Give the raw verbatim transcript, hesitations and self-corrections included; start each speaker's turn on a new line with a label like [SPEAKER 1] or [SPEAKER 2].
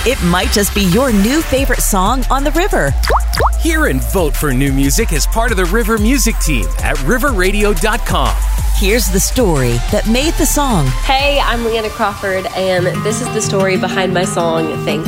[SPEAKER 1] It might just be your new favorite song on the river.
[SPEAKER 2] Hear and vote for new music as part of the River Music Team at river radio dot com.
[SPEAKER 1] Here's the story that made the song.
[SPEAKER 3] Hey, I'm Leanna Crawford, and this is the story behind my song, Thank